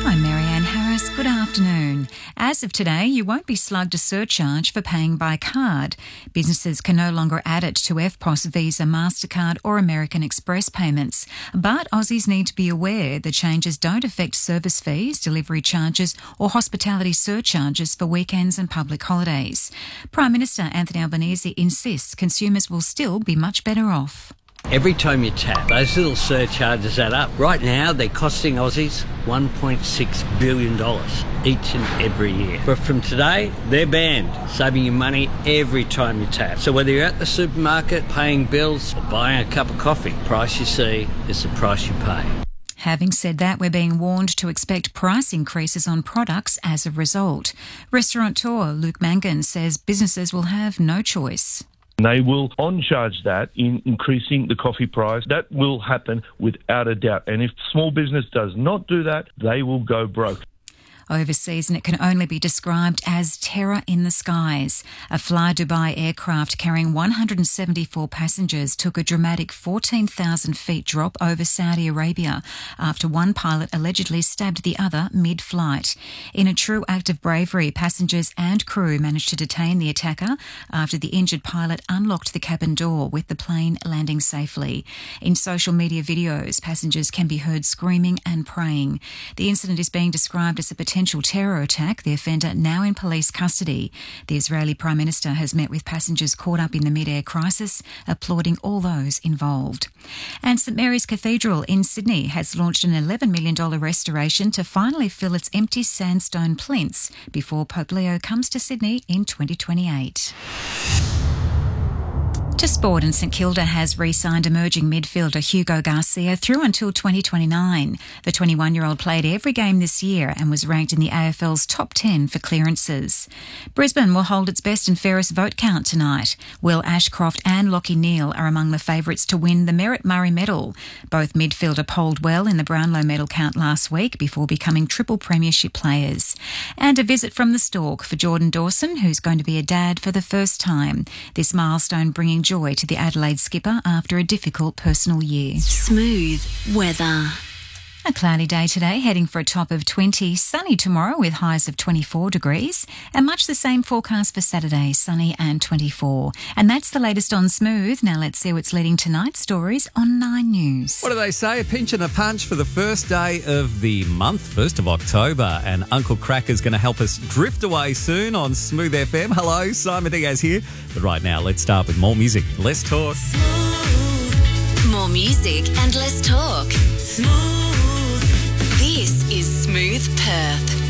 I'm Marianne Harris. Good afternoon. As of today, you won't be slugged a surcharge for paying by card. Businesses can no longer add it to EFTPOS, Visa, MasterCard or American Express payments. But Aussies need to be aware the changes don't affect service fees, delivery charges or hospitality surcharges for weekends and public holidays. Prime Minister Anthony Albanese insists consumers will still be much better off. Every time you tap, those little surcharges add up. Right now, they're costing Aussies $1.6 billion each and every year. But from today, they're banned, saving you money every time you tap. So whether you're at the supermarket, paying bills or buying a cup of coffee, the price you see is the price you pay. Having said that, we're being warned to expect price increases on products as a result. Restaurateur Luke Mangan says businesses will have no choice. They will on-charge that in increasing the coffee price. That will happen without a doubt. And if small business does not do that, they will go broke. Overseas, and it can only be described as terror in the skies. A Fly Dubai aircraft carrying 174 passengers took a dramatic 14,000 feet drop over Saudi Arabia after one pilot allegedly stabbed the other mid-flight. In a true act of bravery, passengers and crew managed to detain the attacker after the injured pilot unlocked the cabin door, with the plane landing safely. In social media videos, passengers can be heard screaming and praying. The incident is being described as a potential terror attack, the offender now in police custody. The Israeli Prime Minister has met with passengers caught up in the mid-air crisis, applauding all those involved. And St Mary's Cathedral in Sydney has launched an $11 million restoration to finally fill its empty sandstone plinths before Pope Leo comes to Sydney in 2028. To sport, and St Kilda has re-signed emerging midfielder Hugo Garcia through until 2029. The 21-year-old played every game this year and was ranked in the AFL's top 10 for clearances. Brisbane will hold its best and fairest vote count tonight. Will Ashcroft and Lachie Neale are among the favourites to win the Merritt Murray Medal. Both midfielder polled well in the Brownlow medal count last week before becoming triple premiership players. And a visit from the Stork for Jordan Dawson, who's going to be a dad for the first time. This milestone bringing joy to the Adelaide skipper after a difficult personal year. Smooth weather. A cloudy day today, heading for a top of 20. Sunny tomorrow with highs of 24 degrees. And much the same forecast for Saturday, sunny and 24. And that's the latest on Smooth. Now let's see what's leading tonight's stories on 9 News. What do they say? A pinch and a punch for the first day of the month, 1st of October. And Uncle Cracker's going to help us drift away soon on Smooth FM. Hello, Simon Diaz here. But right now, let's start with more music. Less talk. Smooth. More music and less talk. Smooth. This is Smooth Perth.